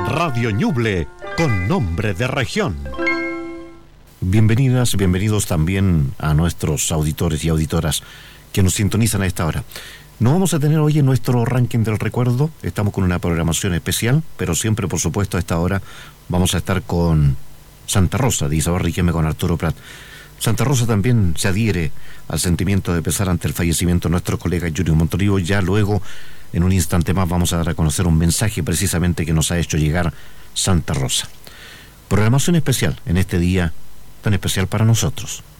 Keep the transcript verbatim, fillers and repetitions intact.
Radio Ñuble, con nombre de región. Bienvenidas, bienvenidos también a nuestros auditores y auditoras que nos sintonizan a esta hora. No vamos a tener hoy en nuestro ranking del recuerdo, estamos con una programación especial, pero siempre, por supuesto, a esta hora vamos a estar con Santa Rosa de Isabel Riquelme, con Arturo Prat. Santa Rosa también se adhiere al sentimiento de pesar ante el fallecimiento de nuestro colega Junior Montolivo. Ya luego, en un instante más, vamos a dar a conocer un mensaje precisamente que nos ha hecho llegar Santa Rosa. Programación especial en este día tan especial para nosotros.